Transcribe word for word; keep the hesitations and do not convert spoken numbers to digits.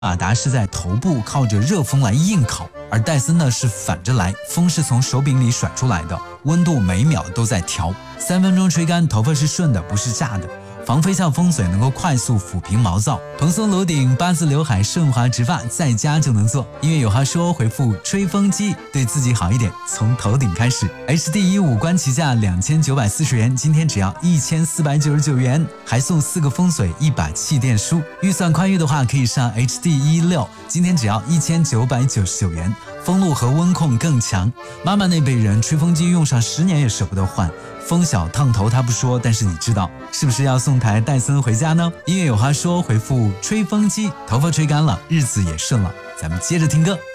马达是在头部靠着热风来硬烤，而戴森呢是反着来，风是从手柄里甩出来的，温度每秒都在调，三分钟吹干，头发是顺的，不是炸的。防飞笑风嘴能够快速抚平毛躁，蓬松颅顶、八字刘海、顺滑直发，在家就能做。音乐有话说，回复吹风机，对自己好一点，从头顶开始。H D 一五官旗价两千九百四十元，今天只要一千四百九十九元，还送四个风水、一把气垫书。预算宽裕的话，可以上 H D 一六，今天只要一千九百九十九元。风路和温控更强，妈妈那辈人吹风机用上十年也舍不得换，风小烫头他不说，但是你知道是不是要送台戴森回家呢？音乐有话说，回复吹风机，头发吹干了，日子也顺了。咱们接着听歌。